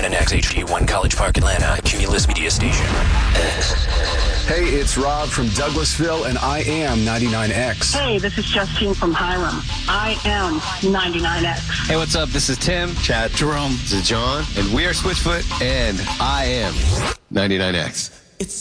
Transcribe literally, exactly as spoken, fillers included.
ninety-nine X H D one College Park, Atlanta. Cumulus Media Station. Hey, it's Rob from Douglasville, and I am ninety-nine X. Hey, this is Justine from Hiram. I am ninety-nine X. Hey, what's up? This is Tim. Chad. Jerome. This is John. And we are Switchfoot, and I am ninety-nine X.